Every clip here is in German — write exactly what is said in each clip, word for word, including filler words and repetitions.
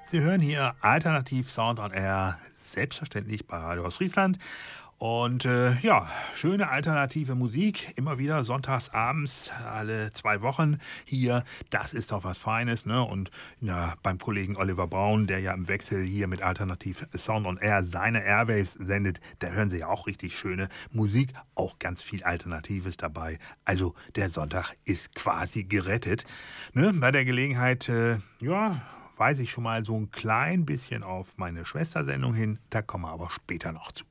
Sie hören hier Alternativ Sound on Air, selbstverständlich bei Radio Ostfriesland. Und äh, ja, schöne alternative Musik, immer wieder sonntags abends, alle zwei Wochen hier. Das ist doch was Feines, ne? Und ja, beim Kollegen Oliver Braun, der ja im Wechsel hier mit Alternativ Sound on Air seine Airwaves sendet, da hören Sie ja auch richtig schöne Musik, auch ganz viel Alternatives dabei. Also der Sonntag ist quasi gerettet. Ne? Bei der Gelegenheit, äh, ja, weise ich schon mal so ein klein bisschen auf meine Schwestersendung hin, da kommen wir aber später noch zu.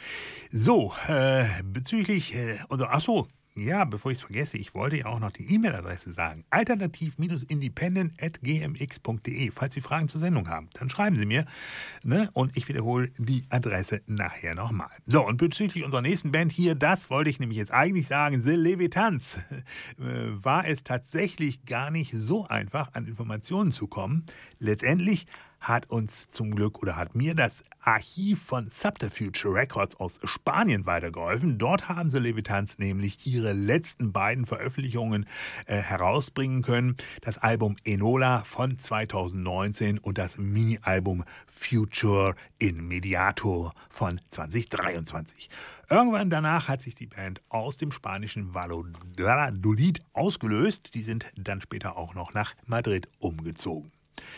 So, äh, bezüglich, äh, also, ach so, ja, bevor ich es vergesse, ich wollte ja auch noch die E-Mail-Adresse sagen. alternativ-independent at g m x punkt d e. Falls Sie Fragen zur Sendung haben, dann schreiben Sie mir, ne? Und ich wiederhole die Adresse nachher nochmal. So, und bezüglich unserer nächsten Band hier, das wollte ich nämlich jetzt eigentlich sagen, The Levitans, äh, war es tatsächlich gar nicht so einfach, an Informationen zu kommen. Letztendlich hat uns zum Glück oder hat mir das Archiv von Subterfuge Records aus Spanien weitergeholfen. Dort haben The Levitans nämlich ihre letzten beiden Veröffentlichungen äh, herausbringen können. Das Album Enola von zweitausendneunzehn und das Mini-Album Future in Mediator von zweitausenddreiundzwanzig. Irgendwann danach hat sich die Band aus dem spanischen Valladolid ausgelöst. Die sind dann später auch noch nach Madrid umgezogen.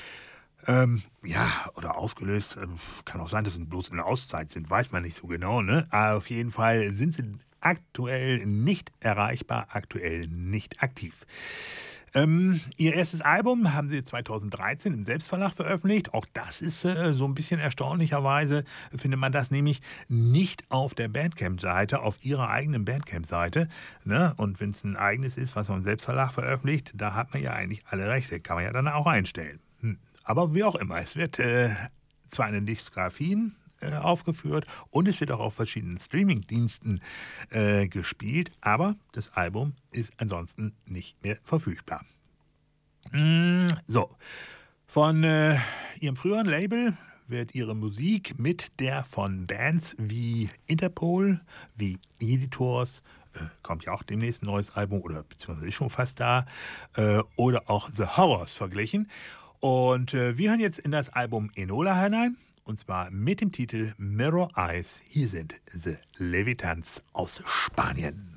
Ähm, ja, oder aufgelöst, äh, kann auch sein, dass sie bloß in der Auszeit sind, weiß man nicht so genau, ne? Aber auf jeden Fall sind sie aktuell nicht erreichbar, aktuell nicht aktiv. Ähm, ihr erstes Album haben sie zweitausenddreizehn im Selbstverlag veröffentlicht. Auch das ist äh, so ein bisschen erstaunlicherweise, findet man das nämlich nicht auf der Bandcamp-Seite, auf ihrer eigenen Bandcamp-Seite. Ne? Und wenn es ein eigenes ist, was man im Selbstverlag veröffentlicht, da hat man ja eigentlich alle Rechte, kann man ja dann auch einstellen. Hm. Aber wie auch immer, es wird äh, zwar in den Diskografien äh, aufgeführt und es wird auch auf verschiedenen Streamingdiensten äh, gespielt, aber das Album ist ansonsten nicht mehr verfügbar. Mm, so, von äh, ihrem früheren Label wird ihre Musik mit der von Bands wie Interpol, wie Editors, äh, kommt ja auch demnächst ein neues Album oder beziehungsweise ist schon fast da, äh, oder auch The Horrors verglichen. Und äh, wir hören jetzt in das Album Enola hinein, und zwar mit dem Titel Mirror Eyes. Hier sind The Levitans aus Spanien.